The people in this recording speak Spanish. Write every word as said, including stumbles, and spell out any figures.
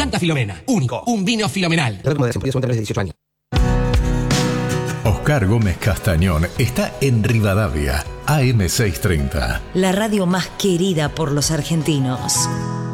Santa Filomena. Único. Un vino filomenal. dieciocho años. Oscar Gómez Castañón está en Rivadavia, A M seiscientos treinta. La radio más querida por los argentinos.